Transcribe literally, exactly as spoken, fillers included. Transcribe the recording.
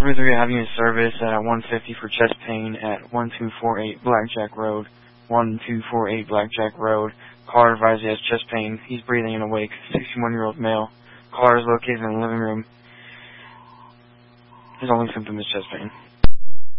three three having a service at one fifty for chest pain at one two four eight Blackjack Road. one two four eight Blackjack Road. Caller advised he has chest pain. He's breathing and awake. sixty-one-year-old male. Caller is located in the living room. His only symptom is chest pain.